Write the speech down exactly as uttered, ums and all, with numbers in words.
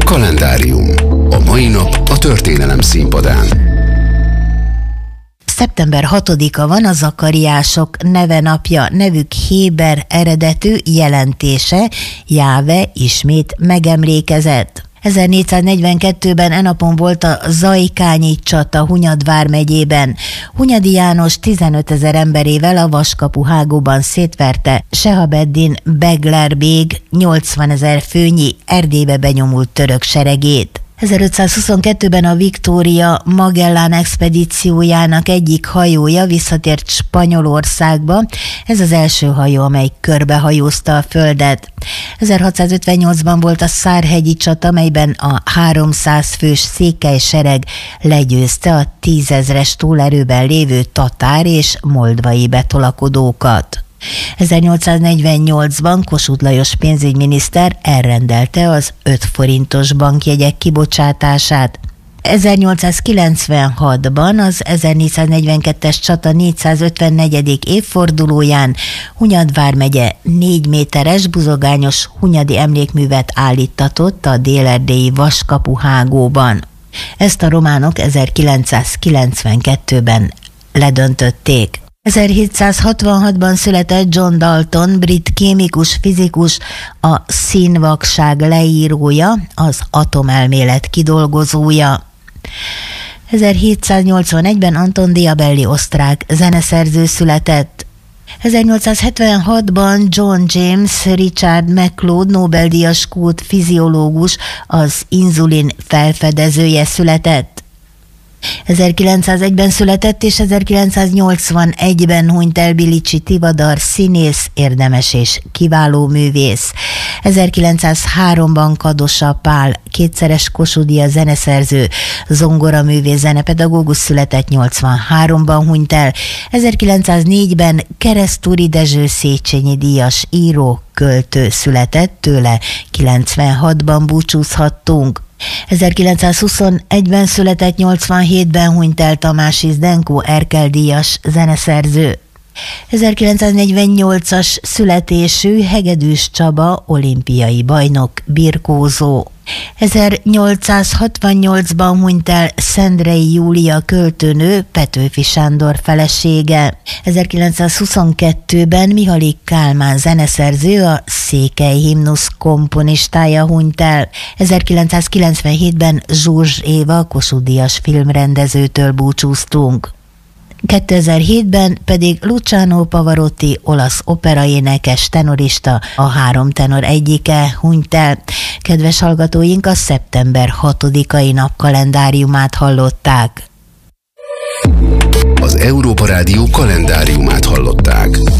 Kalendárium. A mai nap a történelem színpadán. szeptember hatodika van, a zakariások neve napja, nevük héber eredetű, jelentése Jáve ismét megemlékezett. ezernégyszáznegyvenkettőben e napon volt a Zajkányi csata Hunyad vármegyében. Hunyadi János tizenötezer emberével a Vaskapu hágóban szétverte Sehabeddin Begler bég nyolcvanezer főnyi Erdélybe benyomult török seregét. ezerötszázhuszonkettőben a Victoria Magellán expedíciójának egyik hajója visszatért Spanyolországba. Ez az első hajó, amely körbehajózta a földet. ezerhatszázötvennyolcban volt a Szárhegyi csata, melyben a háromszáz fős székely sereg legyőzte a tízezres túlerőben lévő tatár és moldvai betolakodókat. ezernyolcszáznegyvennyolcban Kossuth Lajos pénzügyminiszter elrendelte az öt forintos bankjegyek kibocsátását. ezernyolcszázkilencvenhatban az ezernégyszáznegyvenkettes csata négyszázötvennegyedik évfordulóján Hunyad vármegye négy méteres buzogányos hunyadi emlékművet állíttatott a délerdélyi Vaskapu hágóban. Ezt a románok ezerkilencszázkilencvenkettőben ledöntötték. ezerhétszázhatvanhatban született John Dalton, brit kémikus, fizikus, a színvakság leírója, az atomelmélet kidolgozója. ezerhétszáznyolcvanegyben Anton Diabelli osztrák zeneszerző született. ezernyolcszázhetvenhatban John James Richard MacLeod Nobel-díjas skót fiziológus, az inzulin felfedezője született. ezerkilencszázegyben született és ezerkilencszáznyolcvanegyben hunyt el Bilicsi Tivadar, színész, érdemes és kiváló művész. ezerkilencszázháromban Kadosa Pál, kétszeres Kossuth-díjas zeneszerző, zongoraművész, zenepedagógus született, nyolcvanháromban hunyt el. ezerkilencszáznégyben Keresztúri Dezső Széchenyi díjas író, költő született, tőle kilencvenhatban búcsúzhattunk. ezerkilencszázhuszonegyben született, nyolcvanhétben hunyt el Tamási Zdenko Erkel-díjas zeneszerző. ezerkilencszáznegyvennyolcas születésű Hegedűs Csaba olimpiai bajnok, birkózó. ezernyolcszázhatvannyolcban hunyt el Szendrei Júlia költőnő, Petőfi Sándor felesége. ezerkilencszázhuszonkettőben Mihály Kálmán zeneszerző, a Székely himnusz komponistája hunyt el. ezerkilencszázkilencvenhétben Zsuzs Éva Kossuth-díjas filmrendezőtől búcsúztunk. kétezer-hétben pedig Luciano Pavarotti, olasz operaénekes, tenorista, a három tenor egyike hunyt el. Kedves hallgatóink, a szeptember hatodikai napkalendáriumát hallották. Az Európa Rádió kalendáriumát hallották.